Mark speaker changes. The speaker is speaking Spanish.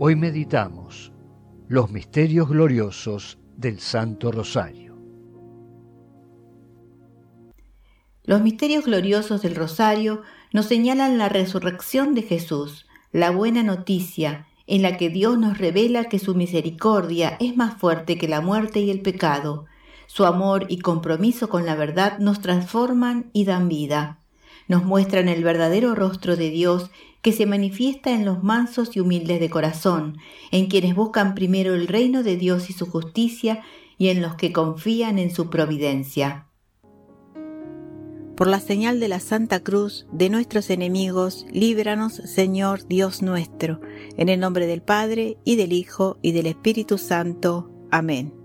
Speaker 1: Hoy meditamos los misterios gloriosos del Santo Rosario.
Speaker 2: Los misterios gloriosos del Rosario nos señalan la resurrección de Jesús, la buena noticia en la que Dios nos revela que su misericordia es más fuerte que la muerte y el pecado. Su amor y compromiso con la verdad nos transforman y dan vida. Nos muestran el verdadero rostro de Dios que se manifiesta en los mansos y humildes de corazón, en quienes buscan primero el reino de Dios y su justicia, y en los que confían en su providencia.
Speaker 3: Por la señal de la Santa Cruz de nuestros enemigos, líbranos, Señor Dios nuestro, en el nombre del Padre, y del Hijo, y del Espíritu Santo. Amén.